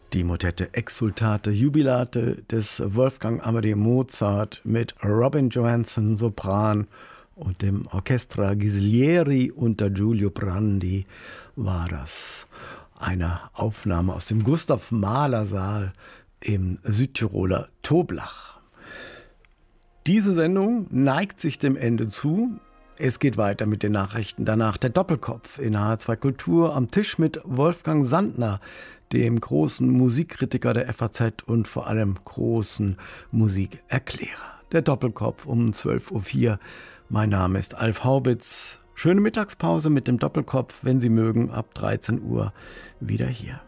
Die Motette Exsultate Jubilate des Wolfgang Amadeus Mozart mit Robin Johansen Sopran und dem Orchestra Ghislieri unter Giulio Brandi war das. Eine Aufnahme aus dem Gustav-Mahler-Saal im Südtiroler Toblach. Diese Sendung neigt sich dem Ende zu. Es geht weiter mit den Nachrichten. Danach der Doppelkopf in H2 Kultur am Tisch mit Wolfgang Sandner, dem großen Musikkritiker der FAZ und vor allem großen Musikerklärer. Der Doppelkopf um 12.04 Uhr. Mein Name ist Alf Haubitz. Schöne Mittagspause mit dem Doppelkopf, wenn Sie mögen, ab 13 Uhr wieder hier.